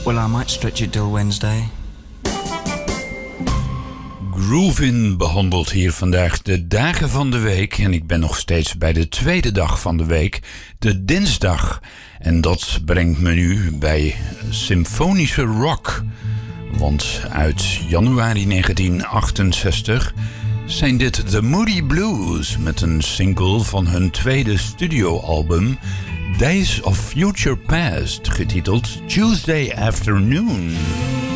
Well, I might stretch it till Wednesday. Groovin behandelt hier vandaag de dagen van de week. En ik ben nog steeds bij de tweede dag van de week, de dinsdag. En dat brengt me nu bij symfonische rock. Want uit januari 1968 zijn dit The Moody Blues met een single van hun tweede studioalbum Days of Future Past, getiteld Tuesday Afternoon.